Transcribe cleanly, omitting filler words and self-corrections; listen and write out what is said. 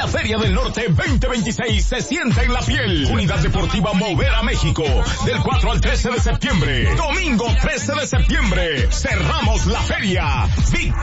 Feria del Norte 2026 se siente en la piel. Unidad Deportiva Mover a México, del 4 al 13 de septiembre. Domingo 13 de septiembre, cerramos la feria.